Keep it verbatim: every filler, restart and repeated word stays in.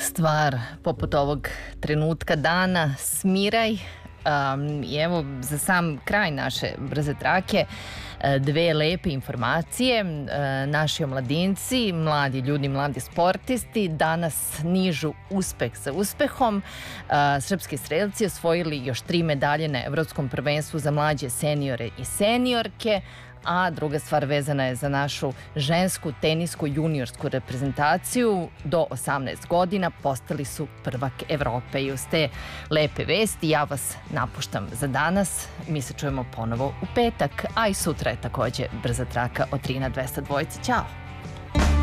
stvar poput ovog trenutka dana, smiraj. Um, I evo, za sam kraj naše brze trake, dve lepe informacije. Naši omladinci, mladi ljudi, mladi sportisti danas nižu uspeh za uspehom. Srpski strelci osvojili još tri medalje na Evropskom prvenstvu za mlađe seniore i seniorke, a druga stvar vezana je za našu žensku tenisku juniorsku reprezentaciju. Do osamnaest godina postali su prvak Evrope. I uz te lepe vesti ja vas napuštam za danas. Mi se čujemo ponovo u petak, a i sutra je također brza traka od tri na dvesta dvojice. Ćao!